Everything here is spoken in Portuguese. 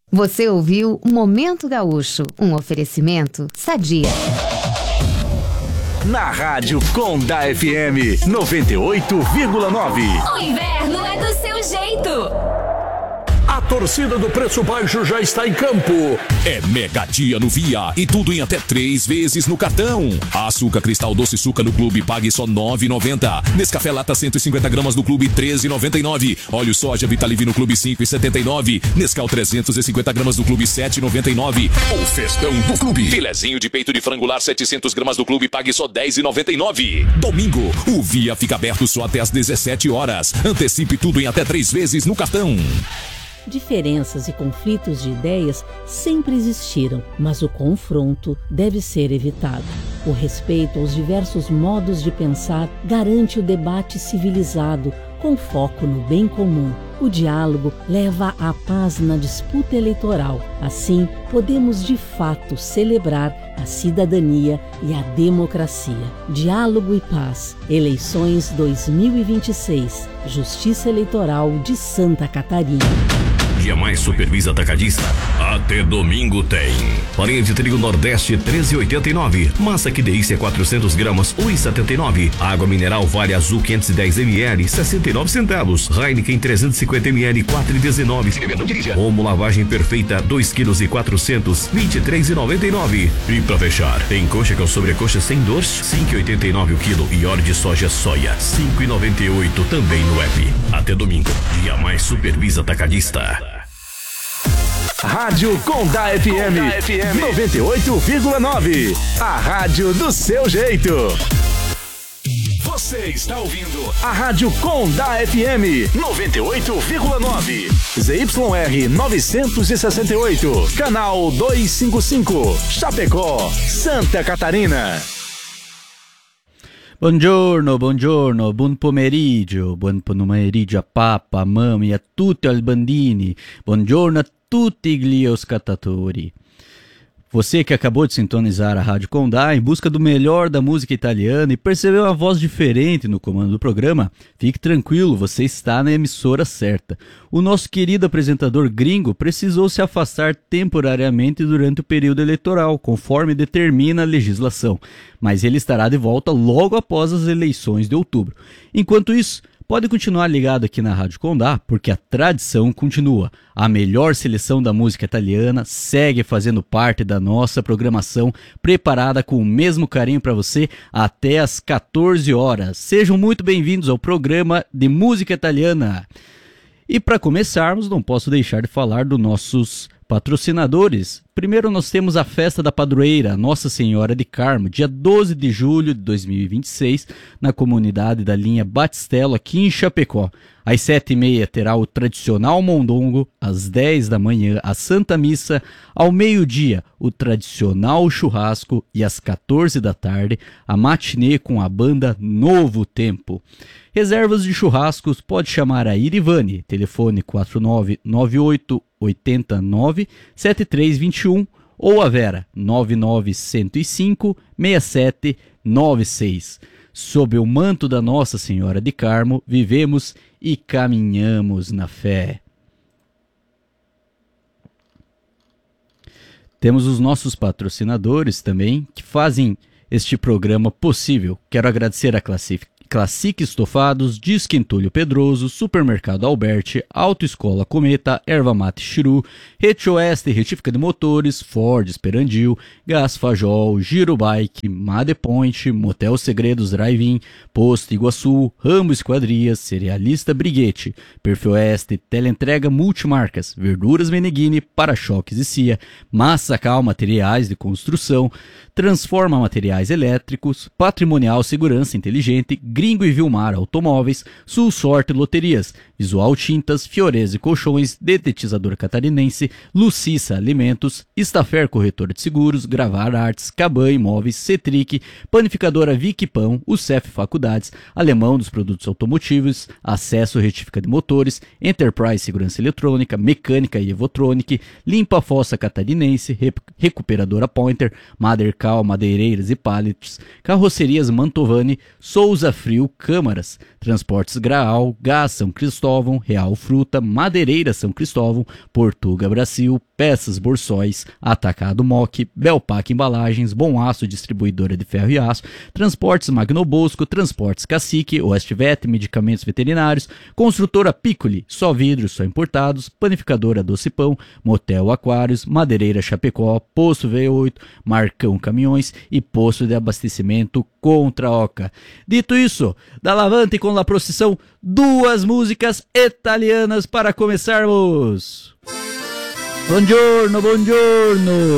Você ouviu Momento Gaúcho, um oferecimento Sadia. Na Rádio Condá FM 98,9. O inverno é do seu jeito. A torcida do Preço Baixo já está em campo. É mega dia no Via e tudo em até 3 vezes no cartão. Açúcar Cristal Doce Suca no Clube pague só R$ 9,90. Nescafé Lata 150 gramas no Clube R$ 13,99. Óleo Soja Vitalive no Clube R$ 5,79. Nescau 350 gramas no Clube R$ 7,99. O festão do Clube. Filezinho de peito de frangular 700 gramas do Clube pague só R$ 10,99. Domingo, o Via fica aberto só até às 17 horas. Antecipe tudo em até 3 vezes no cartão. Diferenças e conflitos de ideias sempre existiram, mas o confronto deve ser evitado. O respeito aos diversos modos de pensar garante o debate civilizado, com foco no bem comum. O diálogo leva à paz na disputa eleitoral. Assim, podemos de fato celebrar a cidadania e a democracia. Diálogo e paz. Eleições 2026. Justiça Eleitoral de Santa Catarina. Dia Mais Supervisa Atacadista. Até domingo tem. Farinha de trigo Nordeste 13,89. Massa que delícia 400 gramas 1,79. Água mineral Vale Azul 510 ml 69 centavos. Heineken 350 ml 4,19. Omo lavagem perfeita 2 kg e 400 23,99. E pra fechar, tem coxa com sobrecoxa sem dor 5,89 o quilo e óleo de soja soia 5,98 também no app. Até domingo. Dia Mais Supervisa Atacadista. Rádio Condá FM 98,9. A rádio do seu jeito. Você está ouvindo a Rádio Condá FM 98,9. ZYR 968, canal 255, Chapecó, Santa Catarina. Buongiorno, buon pomeriggio a papà, a mamma e a tutti i bambini. Buongiorno a tutti gli ascoltatori. Você que acabou de sintonizar a Rádio Condá em busca do melhor da música italiana e percebeu uma voz diferente no comando do programa, fique tranquilo, você está na emissora certa. O nosso querido apresentador gringo precisou se afastar temporariamente durante o período eleitoral, conforme determina a legislação, mas ele estará de volta logo após as eleições de outubro. Enquanto isso, pode continuar ligado aqui na Rádio Condá, porque a tradição continua. A melhor seleção da música italiana segue fazendo parte da nossa programação, preparada com o mesmo carinho para você até às 14 horas. Sejam muito bem-vindos ao programa de música italiana. E para começarmos, não posso deixar de falar dos nossos patrocinadores. Primeiro nós temos a Festa da Padroeira, Nossa Senhora de Carmo, dia 12 de julho de 2026, na comunidade da linha Batistelo, aqui em Chapecó. Às 7h30 terá o tradicional mondongo, às 10 da manhã a Santa Missa, ao meio-dia o tradicional churrasco e às 14 da tarde a matinê com a banda Novo Tempo. Reservas de churrascos pode chamar a Irivane, telefone 4998 89 7321 ou a Vera 99105 6796. Sob o manto da Nossa Senhora de Carmo, vivemos e caminhamos na fé. Temos os nossos patrocinadores também que fazem este programa possível. Quero agradecer a Classic Estofados, Disque Entulho Pedroso, Supermercado Alberti, Autoescola Cometa, Erva Mate Chiru, Rede Oeste, Retífica de Motores, Ford Esperandil, Gás Fajol, Giro Bike, Madepoint, Motel Segredos Drive-In, Posto Iguaçu, Rambo Esquadrias, Cerealista Briguete, Perfil Oeste, Teleentrega Multimarcas, Verduras Meneghini, Para-choques e Cia, Massacal Materiais de Construção, Transforma Materiais Elétricos, Patrimonial Segurança Inteligente, Gringo e Vilmar Automóveis, Sul Sorte Loterias, Visual Tintas, Fiorese Colchões, Detetizador Catarinense, Lucissa Alimentos, Estafer Corretor de Seguros, Gravar Artes, Caban Imóveis, Cetric, Panificadora Vic Pão, UCEF Faculdades, Alemão dos Produtos Automotivos, Acesso Retífica de Motores, Enterprise Segurança Eletrônica, Mecânica e Evotronic, Limpa Fossa Catarinense, Recuperadora Pointer, Madercal Madeireiras e Pallets, Carrocerias Mantovani, Souza Frio Frio Câmaras, Transportes Graal, Gás São Cristóvão, Real Fruta, Madeireira São Cristóvão, Portuga Brasil, Peças Borsóis, Atacado Moc, Belpac Embalagens, Bom Aço Distribuidora de Ferro e Aço, Transportes Magnobosco, Transportes Cacique, Oestvet, Medicamentos Veterinários, Construtora Piccoli, Só Vidros, Só Importados, Panificadora Doce Pão, Motel Aquários, Madeireira Chapecó, Posto V8, Marcão Caminhões e Posto de Abastecimento Contra Oca. Dito isso, da Lavante com la Procissão, 2 músicas italianas para começarmos. Buongiorno, buongiorno.